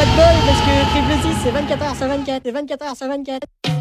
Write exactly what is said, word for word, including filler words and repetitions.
pas de bol parce que Triple Six c'est vingt-quatre heures sur vingt-quatre, c'est vingt-quatre heures sur vingt-quatre.